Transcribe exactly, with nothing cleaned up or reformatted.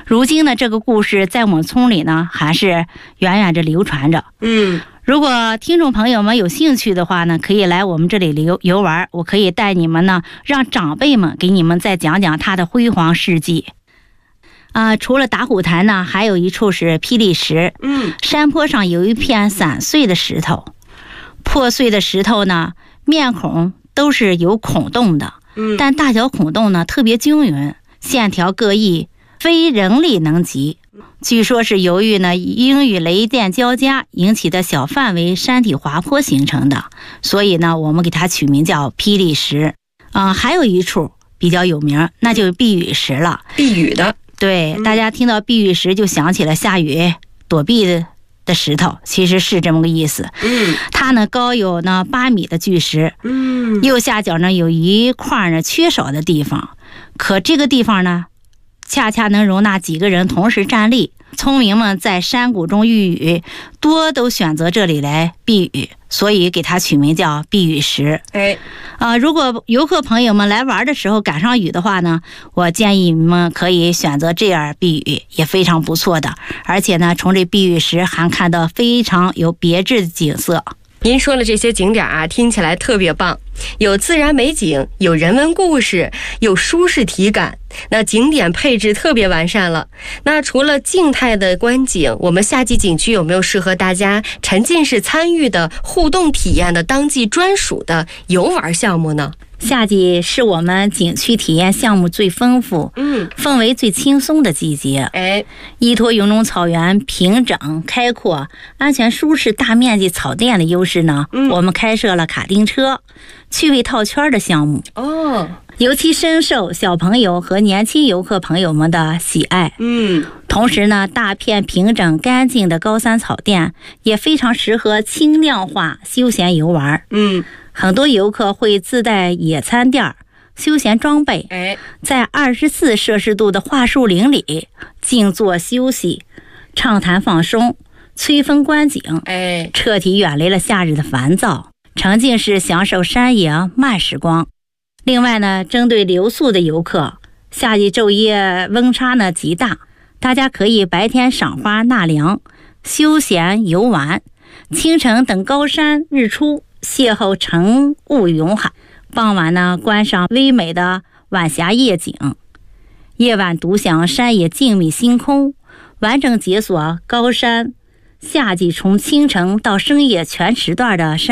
如今呢，这个故事在我们村里呢还是远远着流传着。 嗯， 如果听众朋友们有兴趣的话呢，可以来我们这里游游玩，我可以带你们呢，让长辈们给你们再讲讲他的辉煌事迹。啊、呃，除了打虎潭呢，还有一处是霹雳石。 嗯， 山坡上有一片散碎的石头，破碎的石头呢，面孔都是有孔洞的。 嗯， 但大小孔洞呢特别均匀，线条各异，非人力能及。据说是由于呢阴雨雷电交加引起的小范围山体滑坡形成的，所以呢我们给它取名叫霹雳石。啊、呃，还有一处比较有名，那就是避雨石了。 避雨的， 对，大家听到避雨石就想起了下雨躲避的的石头，其实是这么个意思。 嗯， 它呢高有呢八米的巨石。 嗯， 右下角呢有一块呢缺少的地方，可这个地方呢恰恰能容纳几个人同时站立。村民们在山谷中遇雨，多都选择这里来避雨，所以给它取名叫避雨石。 哎， 啊、呃，如果游客朋友们来玩的时候赶上雨的话呢，我建议你们可以选择这样避雨，也非常不错的。而且呢，从这避雨石还看到非常有别致的景色。 您说了这些景点啊，听起来特别棒，有自然美景，有人文故事，有舒适体感，那景点配置特别完善了。那除了静态的观景，我们夏季景区有没有适合大家沉浸式参与的互动体验的当季专属的游玩项目呢？ 夏季是我们景区体验项目最丰富、 嗯， 氛围最轻松的季节。 哎， 依托云中草原平整、开阔、安全、舒适、大面积草甸的优势呢， 嗯、 我们开设了卡丁车、趣味套圈的项目。 哦， 尤其深受小朋友和年轻游客朋友们的喜爱。 嗯， 同时呢，大片平整干净的高山草甸也非常适合轻量化休闲游玩。 嗯。 很多游客会自带野餐垫、休闲装备， 哎， 在二十四摄氏度的桦树林里静坐休息、畅谈放松、吹风观景， 哎， 彻底远离了夏日的烦躁，沉浸式享受山野慢时光。另外呢，针对留宿的游客，夏季昼夜温差呢极大，大家可以白天赏花纳凉、休闲游玩，清晨等高山日出邂逅晨雾云海，傍晚呢观赏微美的晚霞夜景，夜晚独享山野静谧星空，完整解锁高山夏季从清晨到深夜全时段的山